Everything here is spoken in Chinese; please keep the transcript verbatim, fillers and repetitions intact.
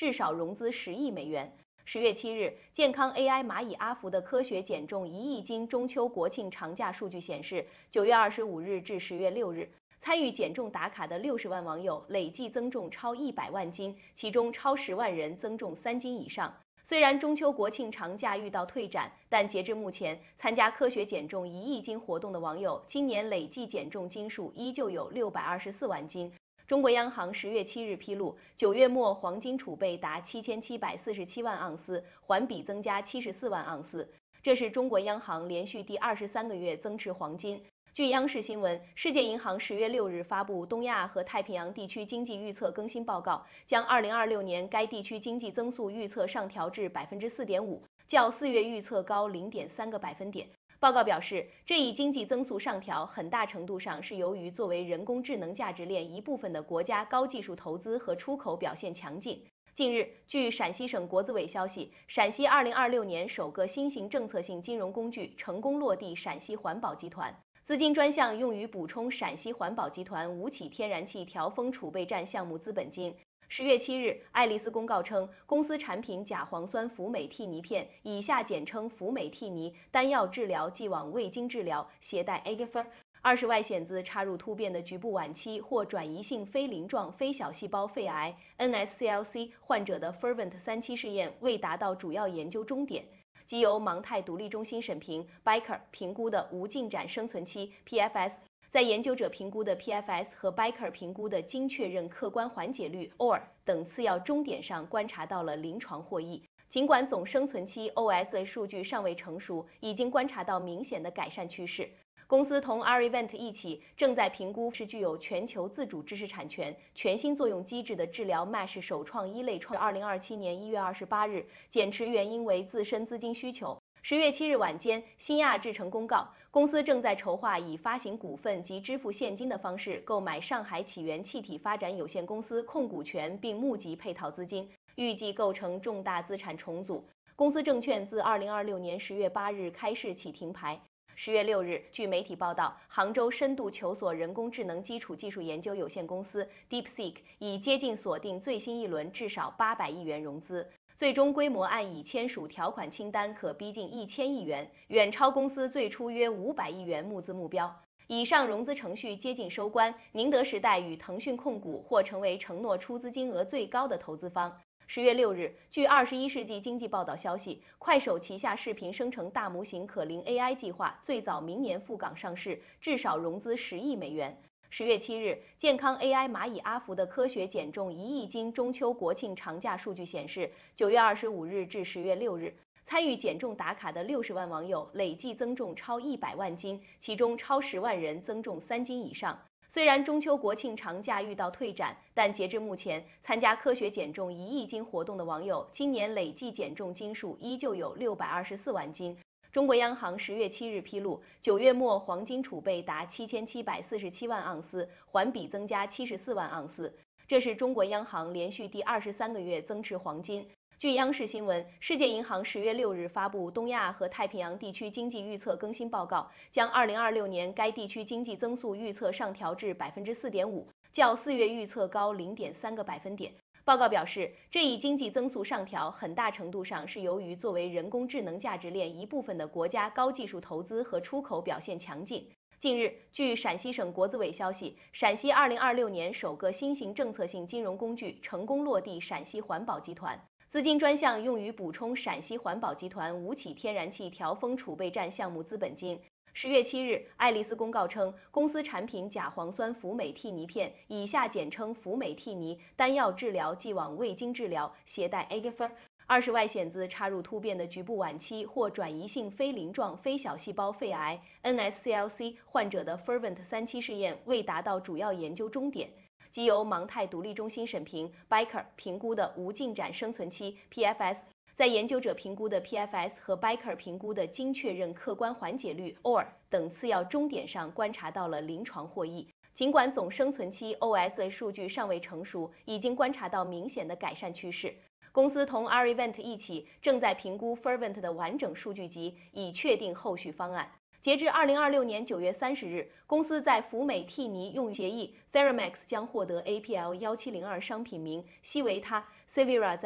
至少融资十亿美元。十月七日，健康 A I 蚂蚁阿福的科学减重一亿斤中秋国庆长假数据显示，九月二十五日至十月六日，参与减重打卡的六十万网友累计增重超一百万斤，其中超十万人增重三斤以上。虽然中秋国庆长假遇到退展，但截至目前，参加科学减重一亿斤活动的网友，今年累计减重斤数依旧有六百二十四万斤。中国央行十月七日披露，九月末黄金储备达七千七百四十七万盎司，环比增加七十四万盎司，这是中国央行连续第二十三个月增持黄金。据央视新闻，世界银行十月六日发布东亚和太平洋地区经济预测更新报告，将二零二六年该地区经济增速预测上调至百分之四点五，较四月预测高零点三个百分点。报告表示，这一经济增速上调很大程度上是由于作为人工智能价值链一部分的国家高技术投资和出口表现强劲。近日，据陕西省国资委消息，陕西二零二六年首个新型政策性金融工具成功落地陕西环保集团。资金专项用于补充陕西环保集团吴起天然气调峰储备站项目资本金。十月七日，爱丽丝公告称，公司产品甲磺酸氟美替尼片（以下简称氟美替尼）单药治疗既往未经治疗携带 A G F 二十外显子插入突变的局部晚期或转移性非鳞状非小细胞肺癌 N S C L C 患者的 Fervent 三期试验未达到主要研究终点。即由芒泰独立中心审评 B I C E R 评估的无进展生存期 P F S， 在研究者评估的 P F S 和 B I C E R 评估的经确认客观缓解率 O R 等次要终点上观察到了临床获益。尽管总生存期 O S 数据尚未成熟，已经观察到明显的改善趋势。公司同 R-Event 一起正在评估是具有全球自主知识产权、全新作用机制的治疗 M A S H 首创一类创。二零二七年一月二十八日，减持原因为自身资金需求。十月七日晚间，新亚制成公告，公司正在筹划以发行股份及支付现金的方式购买上海起源气体发展有限公司控股权，并募集配套资金，预计构成重大资产重组。公司证券自二零二六年十月八日开市起停牌。十月六日，据媒体报道，杭州深度求索人工智能基础技术研究有限公司 DeepSeek 已接近锁定最新一轮至少八百亿元融资，最终规模按已签署条款清单可逼近一千亿元，远超公司最初约五百亿元募资目标。以上融资程序接近收官，宁德时代与腾讯控股或成为承诺出资金额最高的投资方。十月六日，据二十一世纪经济报道消息，快手旗下视频生成大模型可伶 A I 计划最早明年赴港上市，至少融资十亿美元。十月七日，健康 A I 蚂蚁阿福的科学减重一亿斤中秋国庆长假数据显示，九月二十五日至十月六日，参与减重打卡的六十万网友累计增重超一百万斤，其中超十万人增重三斤以上。虽然中秋国庆长假遇到退展，但截至目前，参加科学减重一亿斤活动的网友，今年累计减重斤数依旧有六百二十四万斤。中国央行十月七日披露，九月末黄金储备达七千七百四十七万盎司，环比增加七十四万盎司，这是中国央行连续第二十三个月增持黄金。据央视新闻，世界银行十月六日发布东亚和太平洋地区经济预测更新报告，将二零二六年该地区经济增速预测上调至百分之四点五，较四月预测高零点三个百分点。报告表示，这一经济增速上调很大程度上是由于作为人工智能价值链一部分的国家高技术投资和出口表现强劲。近日，据陕西省国资委消息，陕西二零二六年首个新型政策性金融工具成功落地陕西环保集团。资金专项用于补充陕西环保集团吴起天然气调峰储备站项目资本金。十月七日，爱丽丝公告称，公司产品甲磺酸氟美替尼片（以下简称氟美替尼）单药治疗既往未经治疗携带 A G F 二十外显子插入突变的局部晚期或转移性非鳞状非小细胞肺癌 N S C L C 患者的 Fervent 三期试验未达到主要研究终点。即由芒泰独立中心审评 B I C E R 评估的无进展生存期 P F S， 在研究者评估的 P F S 和 B I C E R 评估的经确认客观缓解率 O R 等次要终点上观察到了临床获益。尽管总生存期 O S 数据尚未成熟，已经观察到明显的改善趋势。公司同 R-Event 一起正在评估 Fervent 的完整数据集，以确定后续方案。截至二零二六年九月三十日，公司在氟美替尼用协议 Theramax 将获得 A P L 一七零二商品名，西维他 Sevira 在